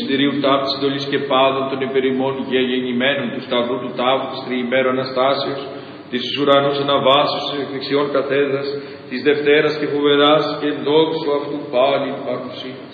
συντηρίου ταύτης συντολής και πάδων των υπερημών γεννημένων του Σταυρού του Τάβου της Τριημέρου Αναστάσεως, της ουρανούς αναβάσεως της εκδεξιών καθέδρας, της Δευτέρας και φοβεράς και δόξου αυτού πάλιν παρουσία.